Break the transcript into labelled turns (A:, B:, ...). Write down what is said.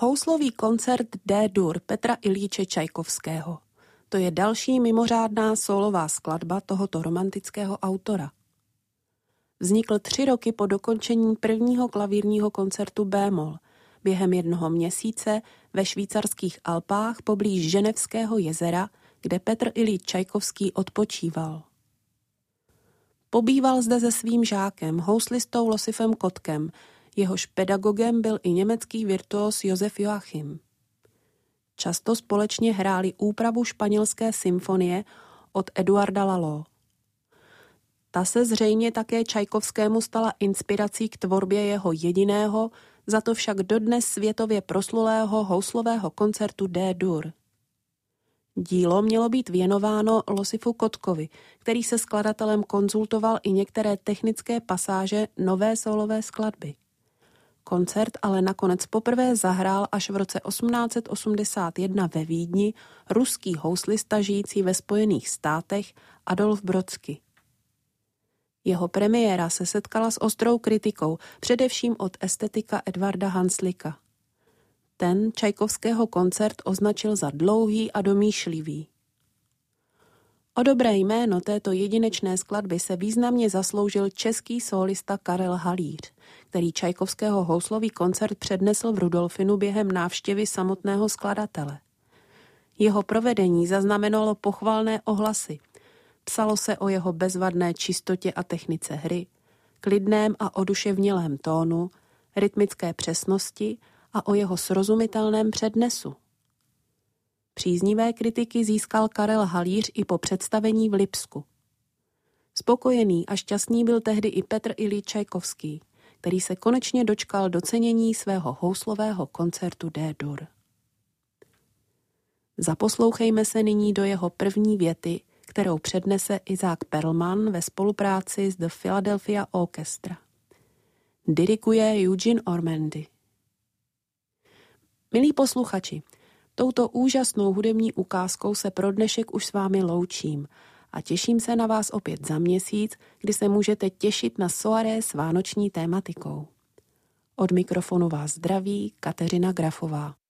A: Houslový koncert D-dur Petra Iljiče Čajkovského. To je další mimořádná sólová skladba tohoto romantického autora. Vznikl 3 roky po dokončení prvního klavírního koncertu B-moll během 1 měsíce ve švýcarských Alpách poblíž Ženevského jezera, kde Petr Iljič Čajkovský odpočíval. Pobýval zde se svým žákem, houslistou Losifem Kottkem, jehož pedagogem byl i německý virtuos Josef Joachim. Často společně hráli úpravu španělské symfonie od Eduarda Lalo. Ta se zřejmě také Čajkovskému stala inspirací k tvorbě jeho jediného, za to však dodnes světově proslulého houslového koncertu D-dur. Dílo mělo být věnováno Losifu Kottkovi, který se skladatelem konzultoval i některé technické pasáže nové sólové skladby. Koncert ale nakonec poprvé zahrál až v roce 1881 ve Vídni ruský houslista žijící ve Spojených státech Adolf Brodsky. Jeho premiéra se setkala s ostrou kritikou, především od estetika Edvarda Hanslika. Ten Čajkovského koncert označil za dlouhý a domýšlivý. O dobré jméno této jedinečné skladby se významně zasloužil český sólista Karel Halíř, který Čajkovského houslový koncert přednesl v Rudolfinu během návštěvy samotného skladatele. Jeho provedení zaznamenalo pochvalné ohlasy. Psalo se o jeho bezvadné čistotě a technice hry, klidném a oduševnělém tónu, rytmické přesnosti a o jeho srozumitelném přednesu. Příznivé kritiky získal Karel Halíř i po představení v Lipsku. Spokojený a šťastný byl tehdy i Petr Iljič Čajkovský, který se konečně dočkal docenění svého houslového koncertu D-dur. Zaposlouchejme se nyní do jeho první věty, kterou přednese Isaac Perlman ve spolupráci s The Philadelphia Orchestra. Diriguje Eugene Ormandy. Milí posluchači, touto úžasnou hudební ukázkou se pro dnešek už s vámi loučím a těším se na vás opět za měsíc, kdy se můžete těšit na soirée s vánoční tématikou. Od mikrofonu vás zdraví Kateřina Grafová.